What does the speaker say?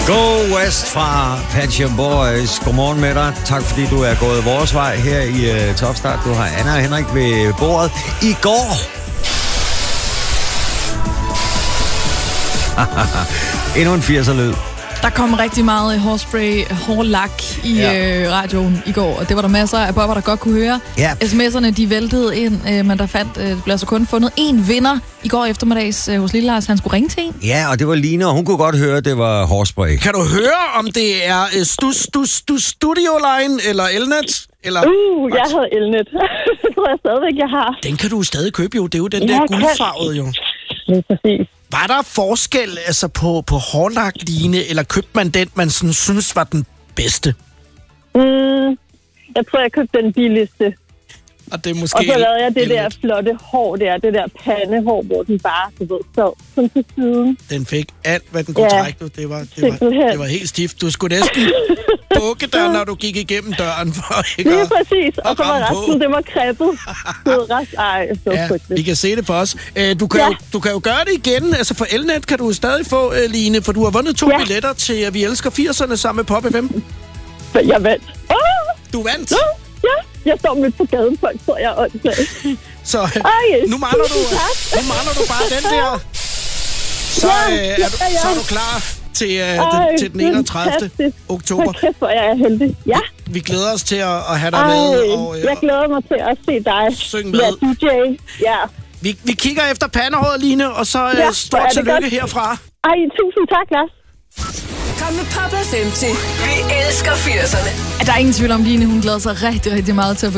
Go West fra Pet Shop Boys. Godmorgen med dig. Tak fordi du er gået vores vej her i Topstart. Du har Anna og Henrik ved bordet. I går endnu en 80'er-lyd. Der kom rigtig meget hårspray, hårlak i radioen i går, og det var der masser af bobber, der godt kunne høre. Ja. SMS'erne, de væltede ind, men der blev altså kun fundet én vinder i går eftermiddags hos Lille Lars. Han skulle ringe til en. Ja, og det var Line, og hun kunne godt høre, at det var hårspray. Kan du høre, om det er Studio Line eller Elnet? Eller... jeg havde Elnet. Det tror jeg stadigvæk, jeg har. Den kan du stadig købe jo. Det er jo den der guldfarvede jo. Det er præcis. Var der forskel altså på hårlak-line, eller købte man den, man sådan synes var den bedste? Jeg tror, jeg købte den billigste. Og det er måske... Og så lavede jeg det der flotte hår der, det der pandehår, hvor den bare, du ved, så sådan til siden. Den fik alt, hvad den kunne trække. Det var helt stift. Du skulle næsten bukke dig, når du gik igennem døren. For ikke lige præcis. Og så var resten, det var kreppet. Vi kan se det for os. Du kan jo gøre det igen. Altså for Elnet kan du stadig få, Line, for du har vundet 2 billetter til Vi Elsker 80'erne sammen med Pop FM. Jeg vandt. Du vandt? Ja, jeg står midt på gaden, folk, så jeg er åndssvagt. Så nu mangler du bare den der. Så er du klar til den 31. oktober. Kæft, hvor jeg er heldig. Ja. Vi glæder os til at have dig med. Og, jeg glæder mig til at se dig. Synge med. Ja, DJ. Ja. Vi kigger efter pandehåret, Line, og så stort tillykke herfra. Tusind tak, Lars. Kom med Pop FM til Vi Elsker 80'erne. Der er ingen tvivl om, Line, hun glæder sig rigtig, rigtig meget til at få